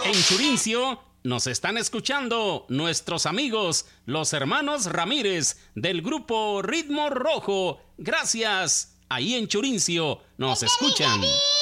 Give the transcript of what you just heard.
En Churincio nos están escuchando nuestros amigos, los hermanos Ramírez del grupo Ritmo Rojo. Gracias. Ahí en Churincio nos escuchan.